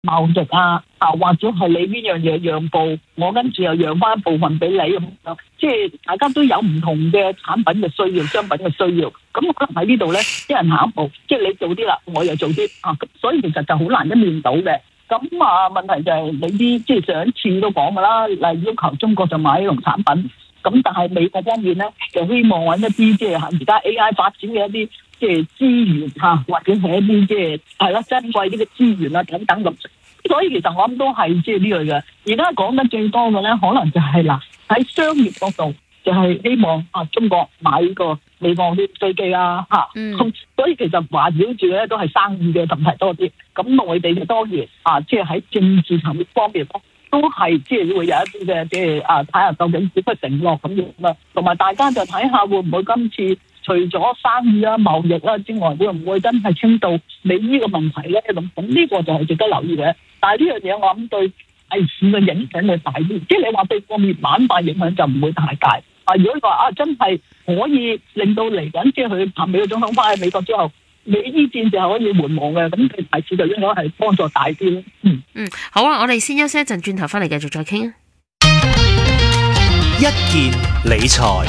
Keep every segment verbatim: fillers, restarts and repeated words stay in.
貿易啊，啊或者係你呢樣嘢讓步，我跟住又讓翻一部分俾你咁樣，即係大家都有唔同嘅產品嘅需要、商品嘅需要，咁可能喺呢度咧，一人行一步，即係你做啲啦，我又做啲啊，咁所以其實就好難一面倒嘅。咁啊，問題就係你啲即係上一次都講噶啦，例如要求中國就買農產品，咁但係美國方面咧就希望揾一啲即係而家 A I 發展嘅一啲即係資源嚇，或者係一啲即係係啦珍貴啲嘅資源啊等等咁。所以其實我諗都係即係呢類嘅。而家講得最多嘅咧，可能就係嗱喺商業角度，就係希望啊中國買呢個美國啲飛機啊嚇。 嗯。 所以其實環繞住咧都係生意嘅問題多啲。咁內地嘅當然啊，即係喺政治層面方面都係即係會有一啲嘅即係啊睇下究竟點樣承諾咁樣啦。同埋大家就睇下會唔會今次除咗生意啦、貿易啦之外，會唔會真係傾到你呢個問題咧？咁咁呢個就係值得留意嘅。但係呢樣嘢我諗對大市嘅影響會大啲，即係你話對個別板塊影響就唔會太大。啊，如果你話啊真係可以令到嚟緊即係佢美國總統翻去美國之後，美伊戰就係可以緩和嘅，咁對大市就應該係幫助大啲咯。嗯嗯，好啊，我哋先休息一陣，轉頭翻嚟繼續再傾啊。 一件理財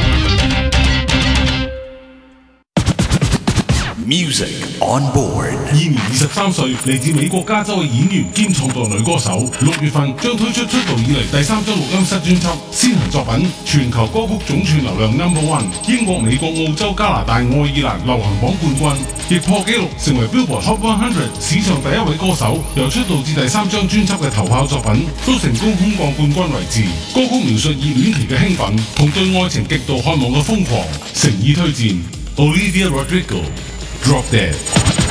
Music on board。 現年二十三歲，嚟自美國加州嘅演員兼創作女歌手，六月份將推出出道以嚟第三張錄音室專輯，先行作品全球歌曲總串流量 number one， 英國、美國、澳洲、加拿大、愛爾蘭流行榜冠軍，亦破紀錄成為 Billboard Hot 一百史上第一位歌手。由出道至第三張專輯嘅頭炮作品，都成功空降冠軍位置。歌曲描述熱戀期嘅興奮同對愛情極度渴望嘅瘋狂，誠意推薦 Olivia Rodrigo。Drop Dead。